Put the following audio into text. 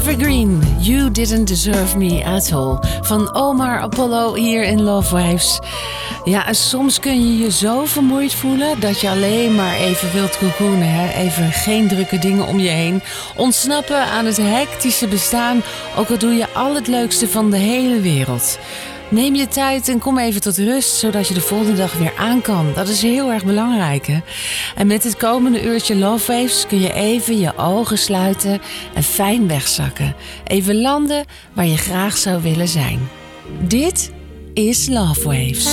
Evergreen, You Didn't Deserve Me At All. Van Omar Apollo hier in Love Waves. Ja, en soms kun je je zo vermoeid voelen dat je alleen maar even wilt cocoonen. Hè? Even geen drukke dingen om je heen. Ontsnappen aan het hectische bestaan, ook al doe je al het leukste van de hele wereld. Neem je tijd en kom even tot rust, zodat je de volgende dag weer aan kan. Dat is heel erg belangrijk, hè? En met dit komende uurtje Love Waves kun je even je ogen sluiten en fijn wegzakken. Even landen waar je graag zou willen zijn. Dit is Love Waves.